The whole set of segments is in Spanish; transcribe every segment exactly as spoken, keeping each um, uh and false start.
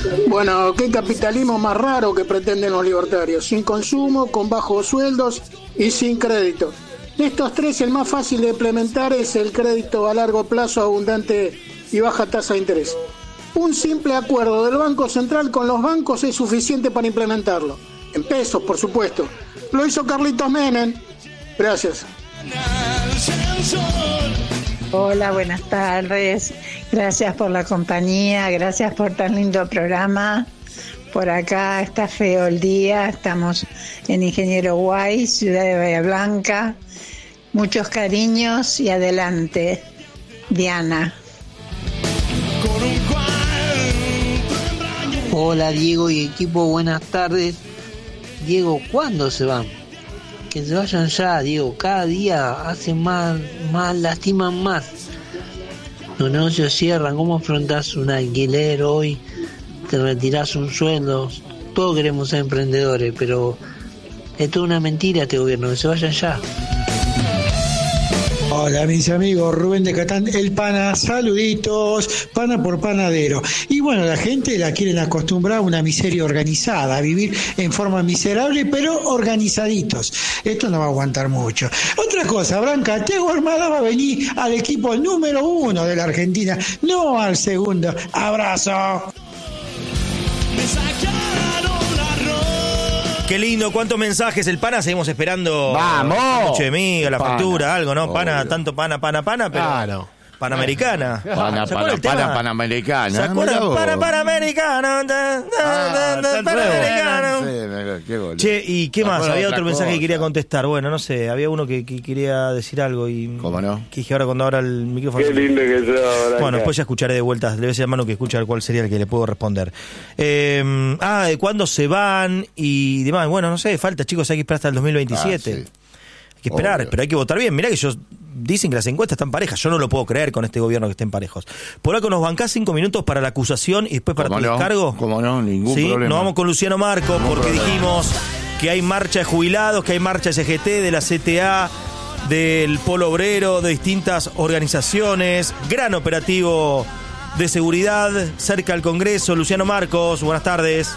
Bueno, ¿qué capitalismo más raro que pretenden los libertarios? Sin consumo, con bajos sueldos y sin crédito. De estos tres, el más fácil de implementar es el crédito a largo plazo abundante y baja tasa de interés. Un simple acuerdo del Banco Central con los bancos es suficiente para implementarlo. En pesos, por supuesto. Lo hizo Carlitos Menem. Gracias. Hola, buenas tardes. Gracias por la compañía, gracias por tan lindo programa. Por acá está feo el día, estamos en Ingeniero Guay, ciudad de Bahía Blanca. Muchos cariños y adelante. Diana. Hola Diego y equipo, buenas tardes. Diego, ¿cuándo se van? Que se vayan ya, Diego. Cada día hacen más, más, lastiman más. Los negocios cierran. ¿Cómo afrontás un alquiler hoy? Te retirás un sueldo. Todos queremos ser emprendedores, pero es toda una mentira este gobierno. Que se vayan ya. Hola mis amigos, Rubén de Catán, el pana, saluditos, pana por panadero. Y bueno, la gente la quieren acostumbrar a una miseria organizada, a vivir en forma miserable, pero organizaditos. Esto no va a aguantar mucho. Otra cosa, Branca, Tego Armada va a venir al equipo número uno de la Argentina, no al segundo. Abrazo. Qué lindo, cuántos mensajes. El pana seguimos esperando. ¡Vamos! Mucho de miga, la Pana. factura, algo, ¿no? Pana, Obvio. tanto pana, pana, pana, pero. Claro. Panamericana. Pana, ¿Se acuerda pana, el tema? pana, panamericana. ¿Se acuerdan? Mirá vos. Pana, panamericano. da, da, Ah, da, da, está el panamericano. nuevo. Sí, me- qué gol. Che, ¿y qué Me más? acuerdo Había de otro otra mensaje que cosa. quería contestar. Bueno, no sé, había uno que, que quería decir algo y. ¿Cómo no? Que dije ahora cuando abra el micrófono. Qué lindo que sos, Branca. Bueno, después ya escucharé de vuelta. Debe ser mano que escucha cuál sería el que le puedo responder. Eh, ah, de cuándo se van y demás. Bueno, no sé, falta, chicos, hay que esperar hasta el dos mil veintisiete. Ah, sí. Hay que esperar, Obvio. pero hay que votar bien. Mirá que ellos dicen que las encuestas están parejas. Yo no lo puedo creer con este gobierno que estén parejos. Por acá nos bancás cinco minutos para la acusación y después para tu ¿Cómo no? descargo. ¿Cómo no? Ningún ¿Sí? problema. Nos vamos con Luciano Marco Ningún porque problema. dijimos que hay marcha de jubilados, que hay marcha S G T, de la C T A, del Polo Obrero, de distintas organizaciones. Gran operativo de seguridad cerca al Congreso. Luciano Marcos, buenas tardes.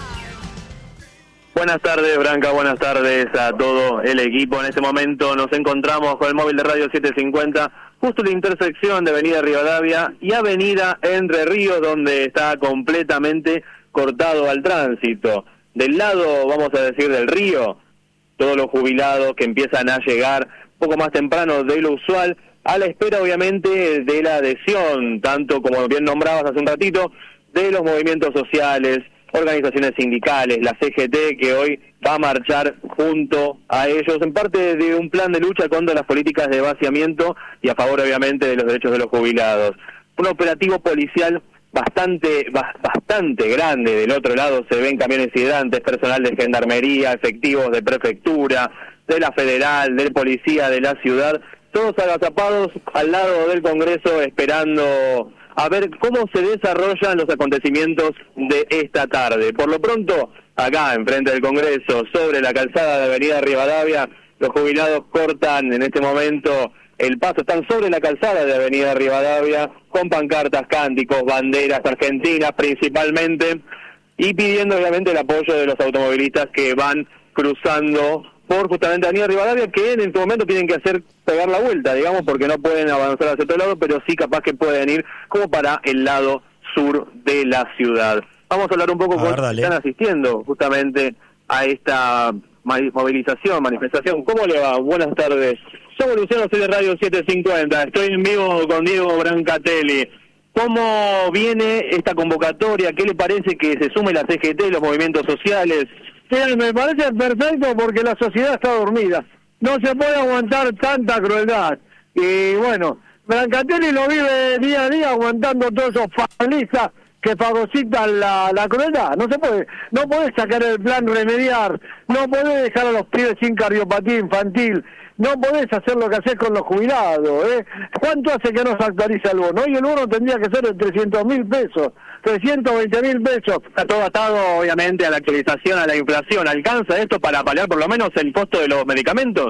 Buenas tardes, Branca, buenas tardes a todo el equipo. En este momento nos encontramos con el móvil de Radio setecientos cincuenta, justo en la intersección de Avenida Rivadavia y Avenida Entre Ríos, donde está completamente cortado al tránsito. Del lado, vamos a decir, del río, todos los jubilados que empiezan a llegar un poco más temprano de lo usual, a la espera, obviamente, de la adhesión, tanto como bien nombrabas hace un ratito, de los movimientos sociales, organizaciones sindicales, la C G T, que hoy va a marchar junto a ellos en parte de un plan de lucha contra las políticas de vaciamiento y a favor, obviamente, de los derechos de los jubilados. Un operativo policial bastante ba- bastante grande. Del otro lado se ven camiones hidrantes, personal de gendarmería, efectivos de prefectura, de la federal, del policía de la ciudad, todos agazapados al lado del Congreso esperando a ver cómo se desarrollan los acontecimientos de esta tarde. Por lo pronto, acá enfrente del Congreso, sobre la calzada de Avenida Rivadavia, los jubilados cortan en este momento el paso, están sobre la calzada de Avenida Rivadavia, con pancartas, cánticos, banderas argentinas principalmente, y pidiendo obviamente el apoyo de los automovilistas que van cruzando por justamente Avenida Rivadavia, que en este momento tienen que hacer pegar la vuelta, digamos, porque no pueden avanzar hacia otro lado, pero sí capaz que pueden ir como para el lado sur de la ciudad. Vamos a hablar un poco A con ver, los que dale. están asistiendo justamente a esta ma- movilización, manifestación. ¿Cómo le va? Buenas tardes. Soy Luciano, soy de Radio setecientos cincuenta, estoy en vivo con Diego Brancatelli. ¿Cómo viene esta convocatoria? ¿Qué le parece que se sume la C G T, los movimientos sociales? Sí, me parece perfecto porque la sociedad está dormida. No se puede aguantar tanta crueldad. Y bueno, Brancatelli lo vive día a día aguantando todos esos fascistas que fagocitan la, la crueldad. No se puede, no podés sacar el plan remediar, no podés dejar a los pibes sin cardiopatía infantil, no podés hacer lo que haces con los jubilados, ¿eh? ¿Cuánto hace que no se actualiza el bono? Hoy el bono tendría que ser de trescientos mil pesos, trescientos veinte mil pesos. Está todo atado, obviamente, a la actualización, a la inflación. ¿Alcanza esto para paliar por lo menos el costo de los medicamentos?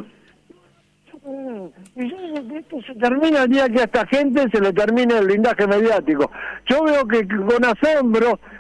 Y yo digo que esto se termina el día que a esta gente se le termine el blindaje mediático. Yo veo que con asombro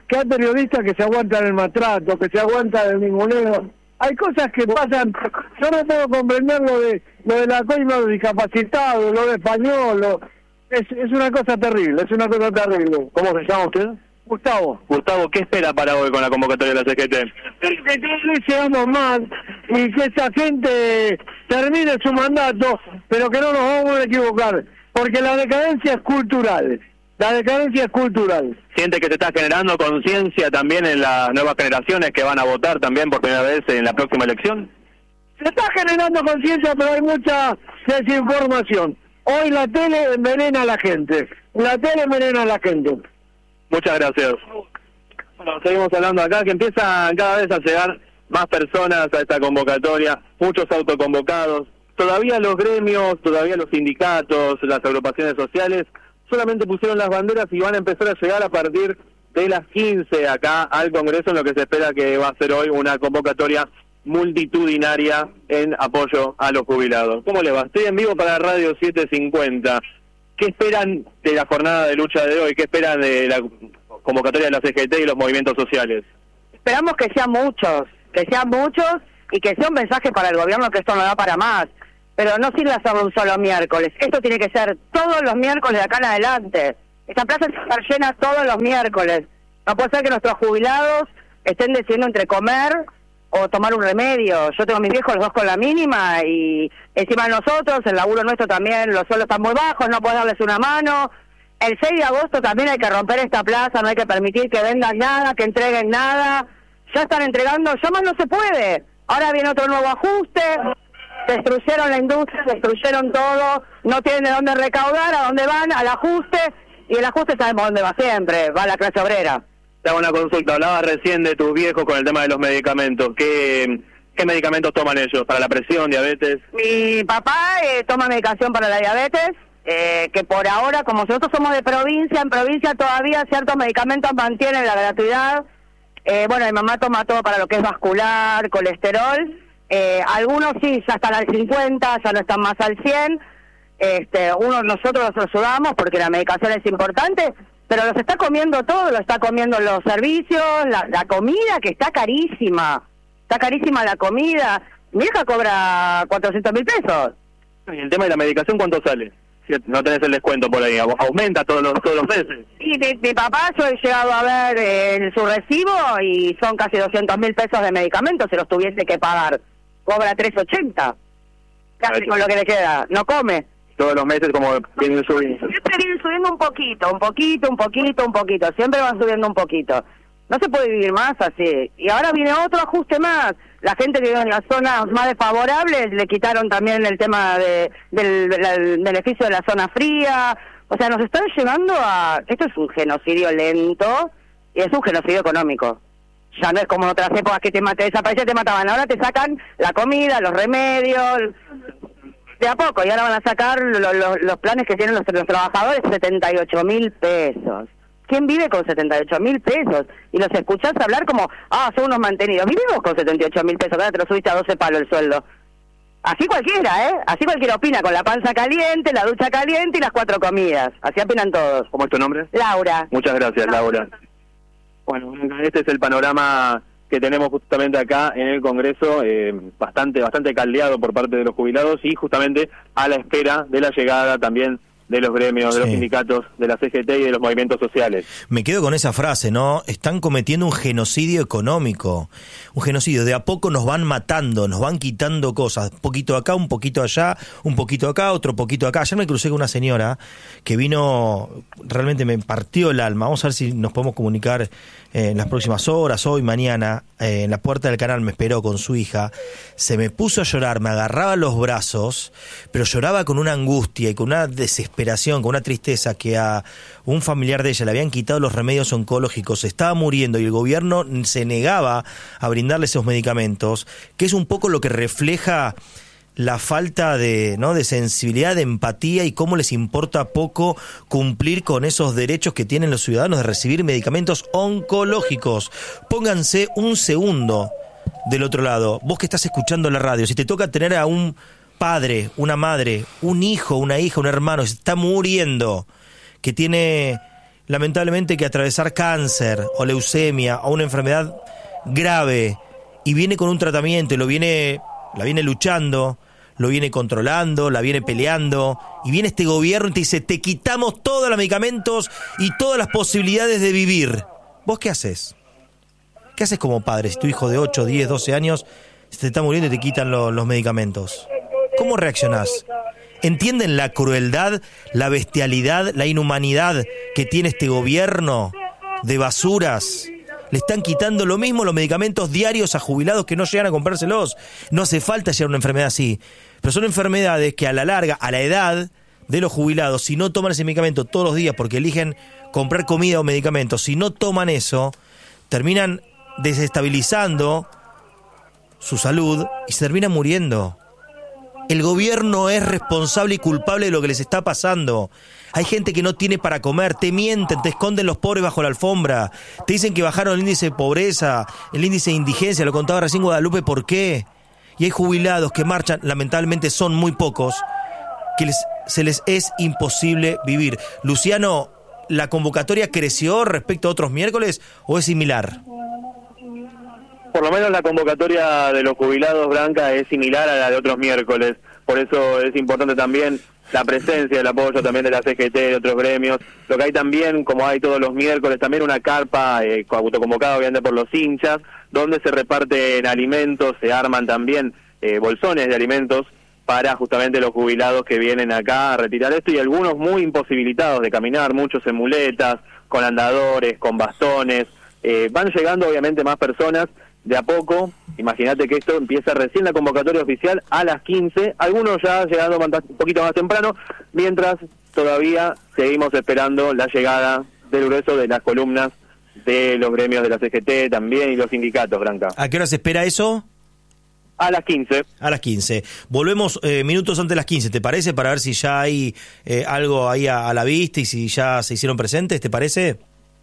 que hay periodistas que se aguantan el maltrato, que se aguantan el ninguneo. Hay cosas que pasan, yo no puedo comprender lo de lo de la coima de los discapacitados, lo de español, lo, es, es una cosa terrible, es una cosa terrible. ¿Cómo se llama usted? Gustavo. Gustavo, ¿qué espera para hoy con la convocatoria de la C G T? Que hoy seamos más y que esta gente termine su mandato, pero que no nos vamos a equivocar, porque la decadencia es cultural, la decadencia es cultural. ¿Siente que se está generando conciencia también en las nuevas generaciones que van a votar también por primera vez en la próxima elección? Se está generando conciencia, pero hay mucha desinformación. Hoy la tele envenena a la gente, la tele envenena a la gente. Muchas gracias. Bueno, seguimos hablando acá, que empiezan cada vez a llegar más personas a esta convocatoria, muchos autoconvocados. Todavía los gremios, todavía los sindicatos, las agrupaciones sociales, solamente pusieron las banderas y van a empezar a llegar a partir de las quince acá al Congreso, en lo que se espera que va a ser hoy una convocatoria multitudinaria en apoyo a los jubilados. ¿Cómo le va? Estoy en vivo para Radio setecientos cincuenta. ¿Qué esperan de la jornada de lucha de hoy? ¿Qué esperan de la convocatoria de la C G T y los movimientos sociales? Esperamos que sean muchos, que sean muchos y que sea un mensaje para el gobierno que esto no da para más. Pero no sirve hacerlo un solo miércoles. Esto tiene que ser todos los miércoles de acá en adelante. Esta plaza tiene que estar llena todos los miércoles. No puede ser que nuestros jubilados estén decidiendo entre comer o tomar un remedio. Yo tengo a mis viejos los dos con la mínima y encima de nosotros, el laburo nuestro también, los sueldos están muy bajos, no puedes darles una mano. El seis de agosto también hay que romper esta plaza, no hay que permitir que vendan nada, que entreguen nada. Ya están entregando, ya más no se puede. Ahora viene otro nuevo ajuste, destruyeron la industria, destruyeron todo, no tienen de dónde recaudar, a dónde van, al ajuste, y el ajuste sabemos dónde va siempre, va a la clase obrera. Te hago una consulta, hablabas recién de tus viejos con el tema de los medicamentos. ¿Qué, qué medicamentos toman ellos? ¿Para la presión, diabetes? Mi papá eh, toma medicación para la diabetes, eh, que por ahora, como nosotros somos de provincia, en provincia todavía ciertos medicamentos mantienen la gratuidad. Eh, bueno, mi mamá toma todo para lo que es vascular, colesterol. Eh, algunos sí, ya están al cincuenta, ya no están más al cien. Este, uno nosotros los ayudamos porque la medicación es importante, pero los está comiendo todo, lo está comiendo los servicios, la, la comida que está carísima, está carísima la comida. Mi hija cobra cuatrocientos mil pesos. ¿Y el tema de la medicación cuánto sale? Si no tenés el descuento por ahí, aumenta todos los, todos los meses. Y mi, mi papá, yo he llegado a ver eh, su recibo y son casi doscientos mil pesos de medicamentos si los tuviese que pagar. Cobra trescientos ochenta, casi con lo que le queda, no come. Todos los meses como vienen subiendo. Siempre vienen subiendo un poquito, un poquito, un poquito, un poquito, siempre van subiendo un poquito. No se puede vivir más así. Y ahora viene otro ajuste más. La gente que vive en las zonas más desfavorables le quitaron también el tema de, del, del beneficio de la zona fría. O sea, nos están llevando a... Esto es un genocidio lento y es un genocidio económico. Ya no es como en otras épocas que te, te desaparecían, te mataban. Ahora te sacan la comida, los remedios, de a poco. Y ahora van a sacar lo, lo, los planes que tienen los, los trabajadores, setenta y ocho mil pesos. ¿Quién vive con setenta y ocho mil pesos? Y los escuchás hablar como, ah, son unos mantenidos. Vivimos con setenta y ocho mil pesos, ahora te lo subiste a doce palos el sueldo. Así cualquiera, ¿eh? Así cualquiera opina, con la panza caliente, la ducha caliente y las cuatro comidas. Así opinan todos. ¿Cómo es tu nombre? Laura. Muchas gracias, Laura. Bueno, este es el panorama que tenemos justamente acá en el Congreso, eh, bastante bastante caldeado por parte de los jubilados y justamente a la espera de la llegada también de los gremios, de los sí. sindicatos, de la C G T y de los movimientos sociales. Me quedo con esa frase, ¿no? Están cometiendo un genocidio económico, un genocidio. De a poco nos van matando, nos van quitando cosas, un poquito acá, un poquito allá, un poquito acá, otro poquito acá. Ayer me crucé con una señora que vino, realmente me partió el alma. Vamos a ver si nos podemos comunicar eh, en las próximas horas, hoy, mañana. Eh, en la puerta del canal me esperó con su hija. Se me puso a llorar, me agarraba los brazos, pero lloraba con una angustia y con una desesperación, con una tristeza, que a un familiar de ella le habían quitado los remedios oncológicos, se estaba muriendo y el gobierno se negaba a brindarle esos medicamentos, que es un poco lo que refleja la falta de, ¿no?, de sensibilidad, de empatía, y cómo les importa poco cumplir con esos derechos que tienen los ciudadanos de recibir medicamentos oncológicos. Pónganse un segundo del otro lado. Vos que estás escuchando la radio, si te toca tener a un padre, una madre, un hijo, una hija, un hermano que se está muriendo, que tiene lamentablemente, que atravesar cáncer o leucemia o una enfermedad grave y viene con un tratamiento y lo viene, la viene luchando, lo viene controlando, la viene peleando, y viene este gobierno y te dice, te quitamos todos los medicamentos y todas las posibilidades de vivir. ¿Vos qué haces? ¿Qué haces como padre si tu hijo de ocho, diez, doce años se te está muriendo y te quitan lo, los medicamentos? ¿Cómo reaccionás? ¿Entienden la crueldad, la bestialidad, la inhumanidad que tiene este gobierno de basuras? Le están quitando lo mismo los medicamentos diarios a jubilados que no llegan a comprárselos. No hace falta llevar una enfermedad así. Pero son enfermedades que a la larga, a la edad de los jubilados, si no toman ese medicamento todos los días porque eligen comprar comida o medicamentos, si no toman eso, terminan desestabilizando su salud y se terminan muriendo. El gobierno es responsable y culpable de lo que les está pasando. Hay gente que no tiene para comer, te mienten, te esconden los pobres bajo la alfombra, te dicen que bajaron el índice de pobreza, el índice de indigencia, lo contaba recién Guadalupe, ¿por qué? Y hay jubilados que marchan, lamentablemente son muy pocos, que les, se les es imposible vivir. Luciano, ¿la convocatoria creció respecto a otros miércoles o es similar? Por lo menos la convocatoria de los jubilados, Branca, es similar a la de otros miércoles. Por eso es importante también la presencia, el apoyo también de la C G T, de otros gremios. Lo que hay también, como hay todos los miércoles, también una carpa eh, autoconvocada obviamente por los hinchas, donde se reparten alimentos, se arman también eh, bolsones de alimentos para justamente los jubilados que vienen acá a retirar esto, y algunos muy imposibilitados de caminar, muchos en muletas, con andadores, con bastones. Eh, van llegando obviamente más personas de a poco. Imagínate que esto empieza recién la convocatoria oficial a las quince, algunos ya llegando un poquito más temprano, mientras todavía seguimos esperando la llegada del grueso de las columnas de los gremios de la C G T también y los sindicatos, Branca. ¿A qué hora se espera eso? A las quince. A las quince. Volvemos eh, minutos antes de las quince, ¿te parece? Para ver si ya hay eh, algo ahí a, a la vista y si ya se hicieron presentes, ¿te parece?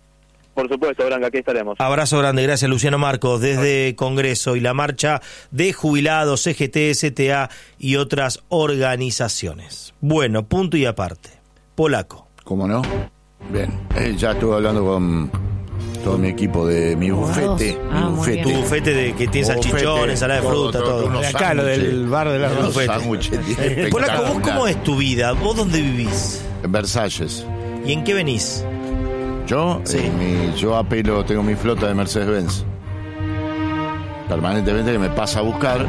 Por supuesto, Branca, aquí estaremos. Abrazo grande, gracias Luciano Marcos, desde Congreso y la marcha de jubilados, C G T, C T A y otras organizaciones. Bueno, punto y aparte. Polaco. ¿Cómo no? Bien, eh, ya estuve hablando con todo mi equipo de mi bufete. Ah, mi bufete. Tu bufete de que tiene salchichón, ensalada de fruta, todo. todo. De acá, lo del bar de la bufete. Polaco, ¿vos cómo es tu vida? ¿Vos dónde vivís? En Versalles. ¿Y en qué venís? Yo, sí. eh, mi, yo apelo, tengo mi flota de Mercedes-Benz. Permanentemente que me pasa a buscar.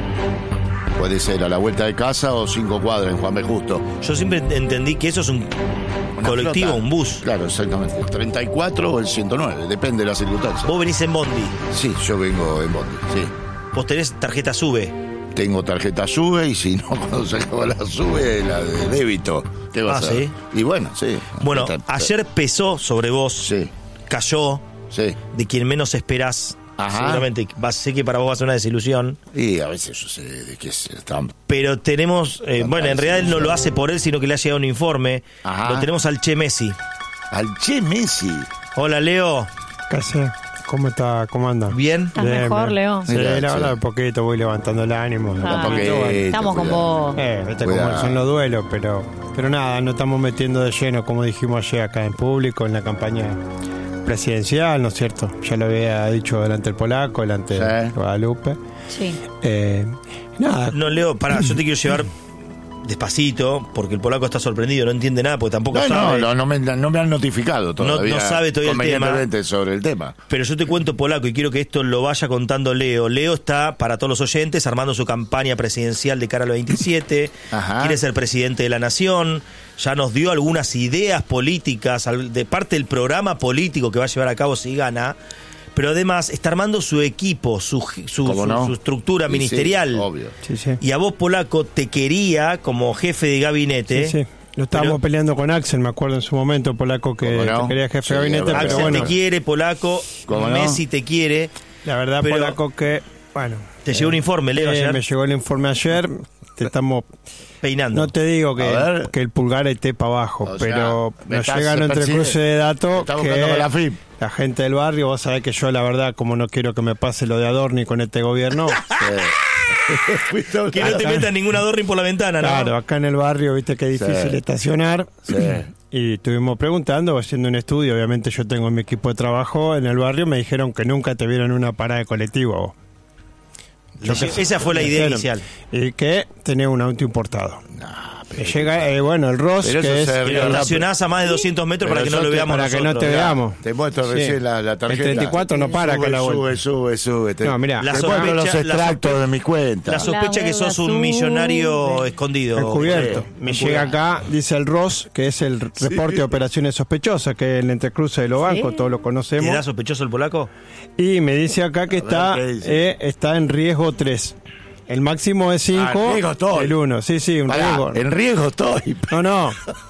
Puede ser a la vuelta de casa o cinco cuadras en Juan B. Justo. Yo siempre entendí que eso es un Una colectivo, flota. Un bus. Claro, exactamente. El treinta y cuatro o el ciento nueve, depende de las circunstancias. ¿Vos venís en bondi? Sí, yo vengo en bondi, sí. ¿Vos tenés tarjeta SUBE? Tengo tarjeta SUBE y si no, cuando se acaba la SUBE, la de débito. ¿Qué vas ah, a hacer? ¿sí? Y bueno, sí. Bueno, ayer pesó sobre vos, sí. Cayó, sí. de quien menos esperás. Ajá. Seguramente va, sé que para vos va a ser una desilusión. Y a veces yo sé de qué es tan... Pero tenemos, eh, bueno, en realidad él no lo hace por él, sino que le ha llegado un informe. Ajá. Lo tenemos al Che Messi. Al Che Messi. Hola, Leo. ¿Qué hace? ¿Cómo está? ¿Cómo anda? ¿Bien? ¿Estás bien, mejor, bien. Leo? Sí, Mira, la verdad, sí. un poquito voy levantando el ánimo. Ah, poquito, bueno. Estamos con vos. Eh, viste cómo son los duelos, pero, pero nada, nos estamos metiendo de lleno, como dijimos ayer acá en público, en la campaña presidencial, ¿no es cierto? Ya lo había dicho delante el Polaco, delante sí. de Guadalupe. Sí. Eh, nada. No, Leo, pará, yo te quiero llevar despacito, porque el Polaco está sorprendido, no entiende nada, porque tampoco no, sabe. No, no, no me, no me han notificado todavía. No, no sabe todavía el tema. sobre el tema. Pero yo te cuento, Polaco, y quiero que esto lo vaya contando Leo. Leo está, para todos los oyentes, armando su campaña presidencial de cara al veintisiete. Ajá. Quiere ser presidente de la nación. Ya nos dio algunas ideas políticas de parte del programa político que va a llevar a cabo si gana. Pero además está armando su equipo, su, su, su, no? su estructura sí, ministerial. Sí, obvio. Sí, sí. Y a vos, Polaco, te quería como jefe de gabinete. Sí, sí. Lo estábamos pero, peleando con Axel, me acuerdo en su momento, Polaco, que no? te quería jefe sí, de gabinete. Axel pero bueno, te quiere, Polaco. Messi no? te quiere. La verdad, pero, Polaco, que... bueno. Te eh, llegó un informe, Leo, eh, ayer. Me llegó el informe ayer. Te estamos... peinando. No te digo que, que el pulgar esté para abajo, o pero sea, nos llegan entre cruce de datos que la, F I P. La gente del barrio, vos sabés que yo la verdad, como no quiero que me pase lo de Adorni con este gobierno, que no te metan ningún Adorni por la ventana, ¿no? Claro, acá en el barrio, viste que es difícil sí. estacionar. Sí. y estuvimos preguntando, haciendo un estudio, obviamente yo tengo mi equipo de trabajo en el barrio, me dijeron que nunca te vieron en una parada de colectivo. Yo que, esa fue la idea inicial. Y que tenía un auto importado. No, pero llega, eh, bueno, el Ross, pero que es... Que lo estacionás a más de doscientos metros para que no lo veamos Para nosotros. que no te veamos. Te muestro recién Sí. la, la tarjeta. El treinta y cuatro no para sube, acá la vuelta. Sube, sube, sube. Te, No, mirá. te La muestro sospecha- los la extractos sospe- de mi cuenta. La sospecha La que sos un deuda millonario sube. escondido. Encubierto. Sí, Me encubierto. llega acá, dice el Ross, que es el reporte de operaciones sospechosas, que es el entrecruce de los bancos, Sí. todos lo ¿Te conocemos. da sospechoso el polaco? Y me dice acá que A ver, está, ¿qué dice? eh, está en riesgo tres. El máximo es cinco. Ah, en riesgo estoy. El uno. Sí, sí, un Pará, riesgo. en riesgo estoy. No, no.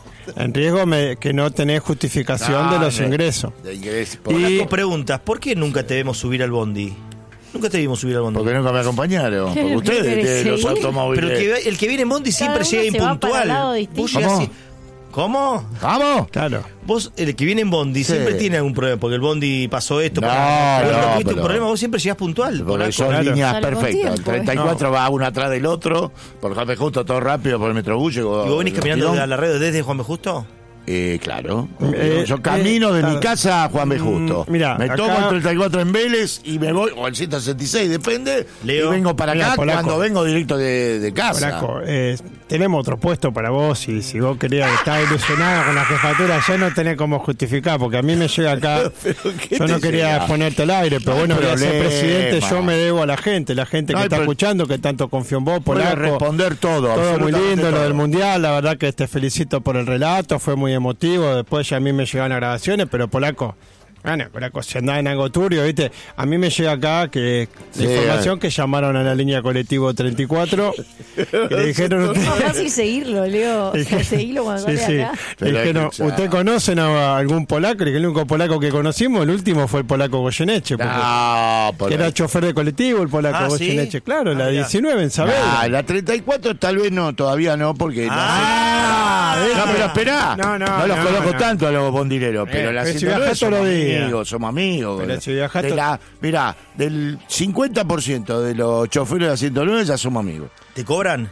En riesgo me- que no tenés justificación de los No, ingresos. De ingresos. Y- Polaco, preguntas, ¿por qué nunca te vemos subir al bondi? Nunca te vimos subir al bondi. Porque nunca me acompañaron. ¿Qué? Porque ustedes, ¿Qué de los querés seguir? automóviles. Pero el que, el que viene en bondi siempre Cada llega uno se va para impuntual. lado Vos distinto. llegás ¿Cómo? así- ¿Cómo? ¿Vamos? Claro. Vos, el que viene en bondi, Sí. siempre tiene algún problema, porque el bondi pasó esto. No, para- Vos no, tuviste pero- un problema, vos siempre llegás puntual. Porque polaco. son Claro. líneas Sale con perfectas. El tiempo, ¿eh? treinta y cuatro va uno atrás del otro. Por Juan B. Justo, todo rápido por el Metrobús. Llegó ¿Y vos venís el caminando Pirón. de la red desde Juan B. Justo? Eh, claro. Eh, yo camino eh, de mi claro. casa a Juan B. Justo. Mm, mirá, me acá- tomo el treinta y cuatro en Vélez y me voy, o el ciento sesenta y seis, depende. Leo. Y vengo para Mirá, acá polaco. cuando vengo directo de, de casa. Polaco, eh, tenemos otro puesto para vos y si vos querías estar ilusionado con la jefatura ya no tenés cómo justificar porque a mí me llega acá. Pero, ¿qué Yo te no quería llega? ponerte al aire, pero No hay bueno, voy a ser problema. presidente, yo me debo a la gente, la gente No que hay está pro- escuchando, que tanto confió en vos, Voy a Polaco. responder todo. Todo muy absolutamente lindo lo todo. del mundial, la verdad que te felicito por el relato, fue muy emotivo, después ya a mí me llegaron grabaciones, pero Polaco, bueno, Polaco, si andaba en algo turbio, ¿viste? A mí me llega acá que la Sí, información que llamaron a la línea colectivo treinta y cuatro y le dijeron Es fácil seguirlo, Leo. O sea, seguirlo cuando Sí, sale sí. acá. Le Pero dijeron, escuchá. ¿usted conocen a algún polaco? Y que el único polaco que conocimos, el último fue el polaco Goyeneche, porque No, por que era ahí. chofer de colectivo, el polaco Ah, ¿sí? Goyeneche. Claro, Ah, la mirá. diecinueve en Saavedra. Ah, la treinta y cuatro tal vez no, todavía no, porque Ah, no, sé. ¿ves? no, pero esperá, No, no, los no, conozco no. tanto a los bondileros, pero Eh, la pero si ciento nueve viajás todos somos los días. amigos, somos amigos. Pero si viajás De to- la- mirá, del cincuenta por ciento de los choferes de la ciento nueve ya somos amigos. ¿Te cobran?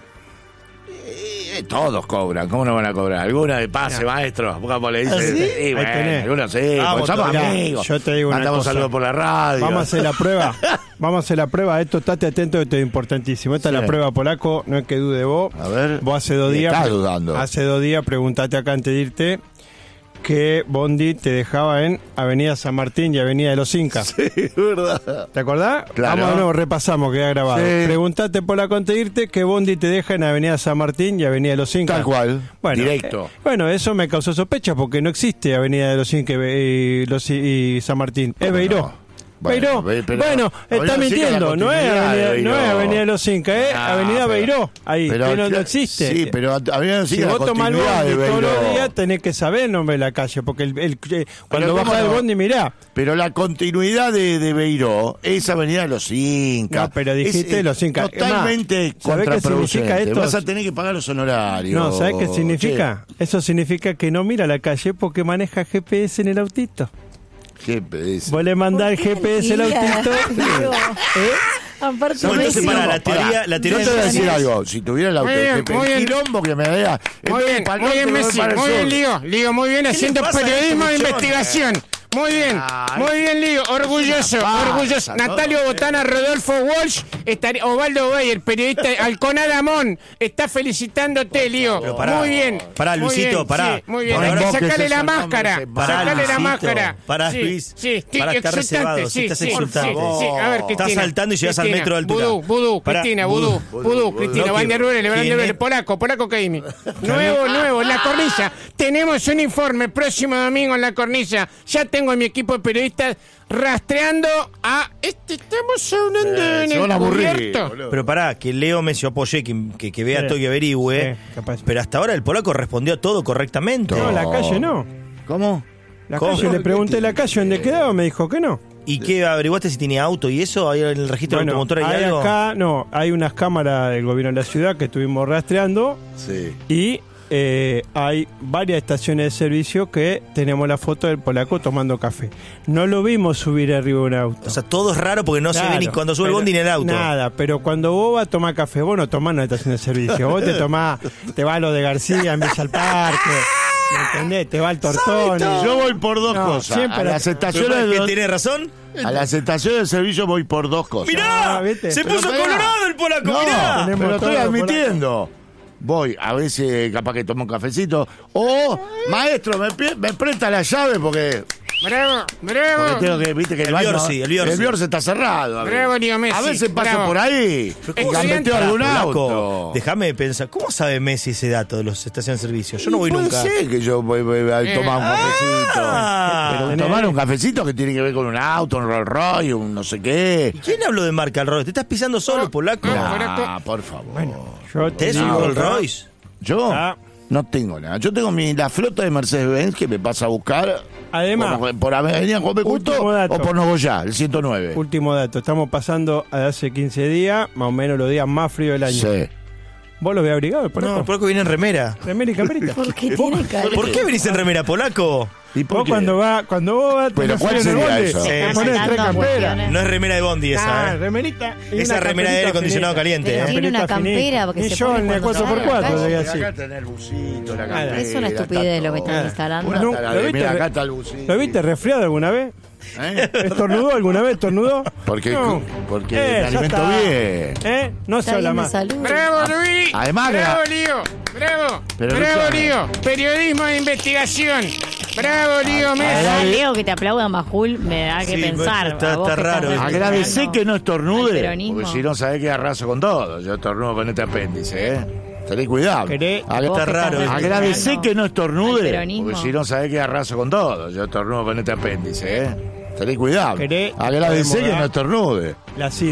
Eh, todos cobran, ¿cómo no van a cobrar? Alguna de pase, maestro, como le dicen. ¿Ah, sí? Sí, Ahí bueno, tenés. algunos sí, Vamos, pues somos mirá, amigos. yo te digo una Mandamos cosa. saludos por la radio. Vamos a hacer la prueba. Vamos a hacer la prueba. Esto, estate atento, esto es importantísimo. Esta Sí. es la prueba, Polaco. No es que dude vos. A ver. Vos hace dos Y días. está dudando. Hace dos días preguntate acá antes de irte que Bondi te dejaba en Avenida San Martín y Avenida de los Incas. Sí, es verdad. ¿Te acordás? Claro. Vamos de nuevo, repasamos, queda grabado. Sí. Preguntate por la antes de irte que Bondi te deja en Avenida San Martín y Avenida de los Incas. Tal cual, Bueno, directo. eh, bueno, eso me causó sospecha porque no existe Avenida de los Incas y, los- y San Martín. Es ¿Cómo Beiró. no? Bueno, Beiró. ve- pero- Bueno, Avenida está de los Incas mintiendo. es la No es, continuidad avenida, de no es Beiró. Avenida de los Incas, es Ah, Avenida pero- Beiró. Ahí, pero- pero no existe. Sí, pero Avenida de los Si Incas es vos la tomás el continuidad bondi de todos los Beiró. días, tenés que saber el nombre de la calle, porque el, el- eh, cuando ¿cómo bajás no? del bondi, mirá. Pero la continuidad de, de Beiró es Avenida de los Incas. No, pero dijiste Es, eh, los Incas. Totalmente Es más, ¿sabés qué significa contraproducente. esto? Vas a tener que pagar los honorarios. No, ¿sabés qué significa? Eso significa que no mira la calle porque maneja G P S en el autito. Che, G P S. Vos le mandás el G P S al autito. Digo, ¿eh? aparte No, me entonces, dice- para la teoría, la teoría Yo te voy a de- decir algo. Si tuviera el auto, Muy bien, el, el muy bien. quilombo que me da. Muy bien, muy bien, Messi, muy bien, Ligo, Ligo, muy bien, haciendo pasa a periodismo de este muchachón? investigación. Muy bien, Ay, muy bien, Ligo, orgulloso, pasa, orgulloso. ¿no? Natalio Botana, Rodolfo Walsh, estaría- Osvaldo Bayer, periodista, Alconá Damón, está felicitándote, Ligo. Pero pará, Muy bien. pará, muy Luisito, bien, pará. sí, muy bien, No hay que invoques sacarle la esos máscara, nombres, Pará, sacarle la Luisito, máscara. pará, Sí, Luis. sí, estoy Pará, está exultante, reservado, sí, estás sí, exultado. sí, sí, a ver, Estás Cristina. saltando y llegas al Cristina, metro de altura. Vudú, vudú, Pará, Cristina, vudú, vudú, vudú, Cristina, No, Van der Rule, Van der ¿quién Rule, es? polaco, polaco Caimi. Nuevo, nuevo, en la cornisa. Tenemos un informe próximo domingo en la cornisa. Ya tengo a mi equipo de periodistas rastreando a este. Estamos hablando Eh, en se el van a aburrir, cubierto. boludo. Pero pará, que Leo me apoyé, que, que, que vea Sí. todo y averigüe. Sí, capaz. Pero hasta ahora el polaco respondió todo correctamente. No, la calle no. ¿Cómo? La ¿Cómo? calle, le pregunté la calle donde quedaba, me dijo que no. ¿Y qué averiguaste si tenía auto y eso? ¿Ahí en el registro Bueno, de automotor hay, hay algo? acá, no, hay unas cámaras del gobierno de la ciudad que estuvimos rastreando Sí. y eh, hay varias estaciones de servicio que tenemos la foto del polaco tomando café. No lo vimos subir arriba de un auto. O sea, todo es raro porque no se ve Claro, ni cuando sube el pero- bondi ni el auto. Nada, pero cuando vos vas a tomar café, vos no tomás en una estación de servicio. Vos te tomás, te vas a lo de García en Villa al Parque. ¿Me entendés? Te va el tortón. Y yo voy por dos No, cosas. siempre A la- las estaciones ¿Que de, tiene razón? a las estaciones de servicio voy por dos cosas. ¡Mirá! Ah, ¿viste? Se Pero puso pará. colorado el polaco, No, mirá. Tenemos pero estoy todo, admitiendo. Voy, a veces capaz que tomo un cafecito. O, maestro, me, pi- me presta la llave porque, Bravo, bravo. porque tengo que, viste que el, El baño, Biorsi, el Biorsi. el Biorsi está cerrado. A, Bravo, Leo Messi. a veces paso Bravo. por ahí y ¿cómo gambeteo se algún Polaco, auto. déjame pensar, ¿cómo sabe Messi ese dato de los estaciones de servicio? Yo no voy Puede nunca. ser que yo voy, voy a tomar un cafecito. Ah. Pero tomar un cafecito que tiene que ver con un auto, un Rolls Royce, un no sé qué. ¿Quién habló de marca al Rolls? ¿Te estás pisando solo, polaco? Ah, por favor. Yo te ¿Tenés un digo, Rolls Royce? Yo Ah. no tengo nada. Yo tengo mi, la flota de Mercedes-Benz que me pasa a buscar. Además, por, por Avenida Juan B. Justo último dato. o por Nogoyá, el ciento nueve. último dato. Estamos pasando a hace quince días, más o menos los días más fríos del año. Sí. ¿Vos lo habías abrigado? El No, polaco? el polaco viene en remera. Remera y camperita. ¿Por qué tiene calor? ¿Por qué venís en remera, polaco? ¿Y por Vos qué? cuando, va, cuando vos vas Pero tenés ¿cuál frío en el sería bondi, eso? te Sí, pones sí. tres camperas. No es remera de bondi esa, Ah, ¿eh? remerita. y Esa una remera de aire camperita acondicionado finita. caliente, Pero ¿eh? tiene una Camperita finita. campera porque Y se yo pone en el cuando cuatro por sale a la cuatro, calle. diga Acá así. tenés el busito, la Ah, campera, Es una está estupidez lo que todo. están instalando. Una No, tarada, ¿lo viste? mira, acá está el busito. ¿Lo viste resfriado alguna vez? ¿Eh? ¿Estornudó alguna vez? ¿Estornudó? Porque, No. porque Eh, me ya alimento está. bien. ¿Eh? No se Está habla bien de más. salud. Bravo, Luis. Además que- Bravo, Lío. Bravo. Pero Bravo, Luciano. Lío. Periodismo de investigación. Bravo, Lío Messi. Ah, Leo, que te aplauda Majul, me da que Sí, pensar. está- a vos está que raro. estás Agradecé representando que no al estornude, peronismo. porque si no sabés que arraso con todo. Yo estornudo con este apéndice, ¿eh? Tenés cuidado. Querés- Agra- Vos que Está raro, estás ¿eh? Agradecé representando que no al estornude, peronismo. porque si no sabés que arraso con todo. Yo estornudo con este apéndice, ¿eh? Tenés cuidado. Querés- Agradecé que podemos no dar- estornude. La